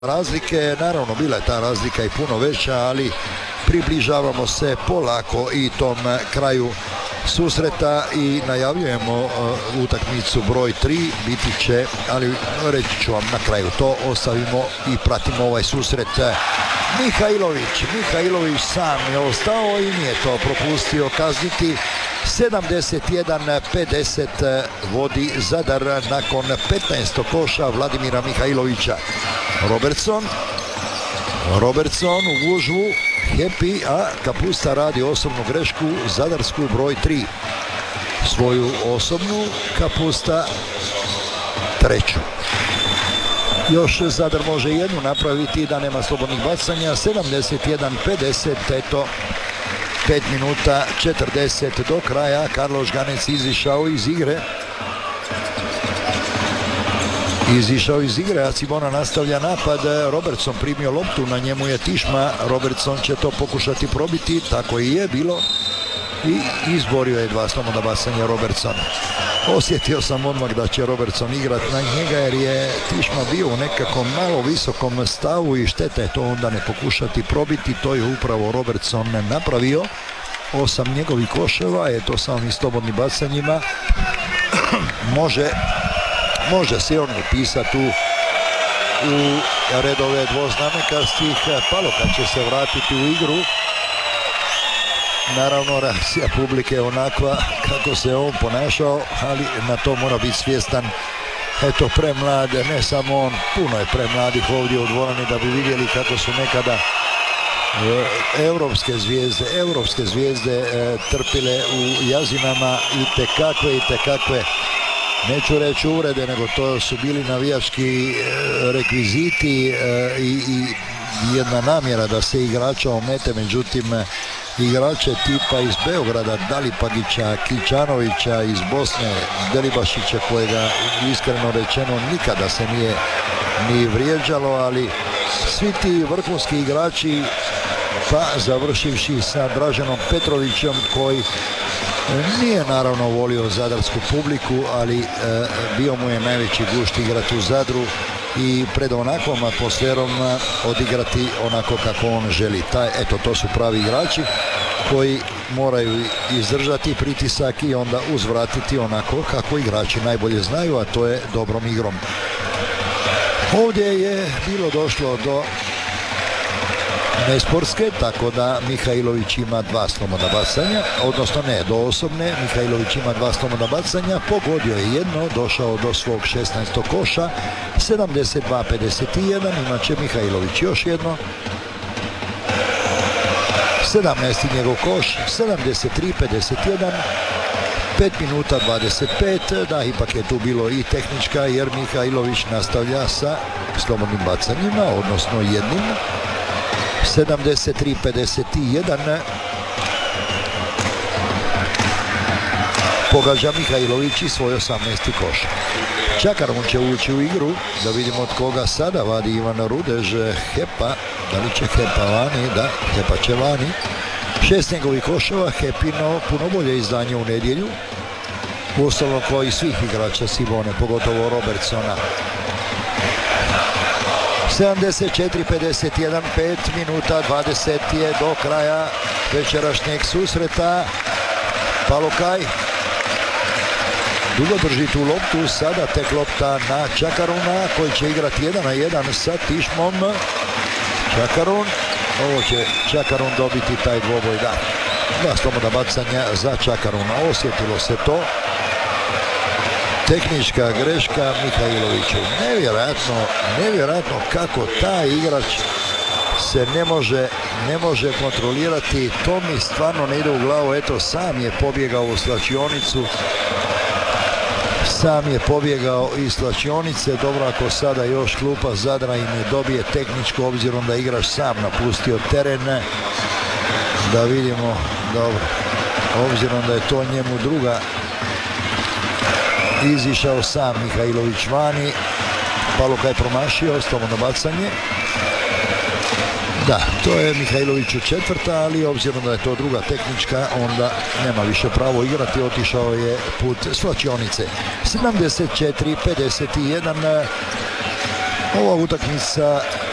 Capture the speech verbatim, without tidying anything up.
razlike. Naravno, bila je ta razlika i puno veća, ali približavamo se polako i tom kraju susreta i najavljujemo uh, utakmicu broj tri, biti će, ali reći ću vam na kraju to, ostavimo i pratimo ovaj susret. Mihajlović, Mihajlović sam je ostao i nije to propustio kazniti. sedamdeset jedan pedeset vodi Zadar nakon petnaestog koša Vladimira Mihajlovića. Robertson, Robertson u gužvu, Happy, a Kapusta radi osobnu grešku, zadarsku broj tri. Svoju osobnu, Kapusta treću. Još Zadar može jednu napraviti da nema slobodnih bacanja. Sedamdeset jedan pedeset, eto, pet minuta četrdeset do kraja. Karlo Žganec izišao iz igre. Izišao iz igre, a Cibona nastavlja napad. Robertson primio loptu, na njemu je Tišma. Robertson će to pokušati probiti, tako i je bilo. I izborio je dva slobodna bacanja Robertson. Osjetio sam odmah da će Robertson igrati na njega jer je Tišma bio u nekakvom malo visokom stavu i šteta je to onda ne pokušati probiti. To je upravo Robertson napravio. Osam njegovih koševa, je to samim slobodnim bacanjima. može, može se on upisati u, u redove dvoznamenkastih. Paloka će se vratiti u igru. Naravno, reakcija publike je onakva kako se on ponašao, ali na to mora biti svjestan. Eto, premlad, ne samo on, puno je premladih ovdje u dvorani da bi vidjeli kako su nekada e, europske zvijezde, europske zvijezde e, trpile u jazinama i tekakve i tekakve, neću reći uvrede, nego to su bili navijački e, rekviziti e, i, i jedna namjera da se igrača omete, međutim igrače tipa iz Beograda, Dalipagića, Kićanovića, iz Bosne, Delibašića, kojega iskreno rečeno nikada se nije ni vrijeđalo, ali svi ti vrhunski igrači, pa završivši sa Draženom Petrovićem, koji nije naravno volio zadarsku publiku, ali e, bio mu je najveći gušt igrati u Zadru i pred onakvom atmosferom odigrati onako kako on želi. Taj, eto, to su pravi igrači koji moraju izdržati pritisak i onda uzvratiti onako kako igrači najbolje znaju, a to je dobrom igrom. Ovdje je bilo došlo do nesportske, tako da Mihajlović ima dva slobodna bacanja, odnosno ne, do osobne. Mihajlović ima dva slobodna bacanja, pogodio je jedno, došao do svog šesnaestog koša. Sedamdeset dva pedeset jedan, imat će Mihajlović još jedno. sedamnaesti njegov koš, sedamdeset tri pedeset jedan, pet minuta dvadeset pet, da, ipak je tu bilo i tehnička jer Mihajlović nastavlja sa slobodnim bacanjima, odnosno jednim. sedamdeset tri pedeset jedan, pogađa Mihajlović i svoj osamnaesti koš. Čakarun će ući u igru, da vidimo od koga sada vadi Ivan Rudež. Hepa, da li će Hepa vani? Da, Hepa će vani. Šest njegovih koševa, Hepino puno bolje izdanje u nedjelju, uostalom kao i svih igrača Cibone, pogotovo Robertsona. sedamdeset četiri pedeset jedan, pet minuta dvadeset je do kraja večerašnjeg susreta. Palokaj dugo drži tu loptu, sada tek lopta na Čakaruna koji će igrati jedan na jedan sa Tišmom. Čakarun, ovo će Čakarun dobiti taj dvoboj, da. Dva slobodna bacanja za Čakaruna, osjetilo se to. Tehnička greška Mihajloviću. Nevjerojatno, nevjerojatno kako taj igrač se ne može, ne može kontrolirati. To mi stvarno ne ide u glavu. Eto, sam je pobjegao u slačionicu. Sam je pobjegao iz slačionice. Dobro, ako sada još klupa Zadra i ne dobije tehničku, obzirom da igrač sam napustio teren. Da vidimo, dobro, obzirom da je to njemu druga, izišao sam Mihajlović vani. Palokaj je promašio slobodno bacanje. Da, to je Mihajloviću četvrta, ali obzirom da je to druga tehnička, onda nema više pravo igrati, otišao je put slačionice. sedamdeset četiri pedeset jedan, ova utakmica